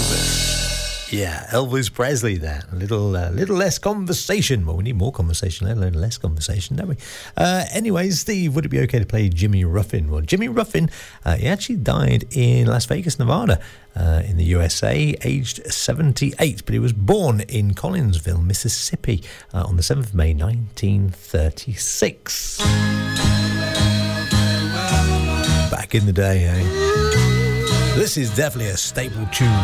Yeah, Elvis Presley there. A little less conversation. Well, we need more conversation, let alone less conversation, don't we? Anyway, Steve, would it be okay to play Jimmy Ruffin? Well, Jimmy Ruffin, he actually died in Las Vegas, Nevada, in the USA, aged 78. But he was born in Collinsville, Mississippi, on the 7th of May, 1936. Back in the day, eh? This is definitely a staple tune